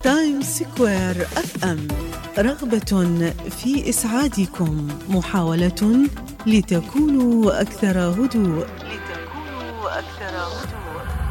تايم سكوير اف ام، رغبة في إسعادكم، محاولة لتكونوا أكثر هدوء.